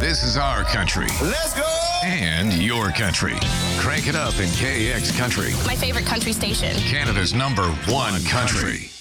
This is our country. Let's go! And your country. Crank it up in KX Country. My favorite country station. Canada's #1 country.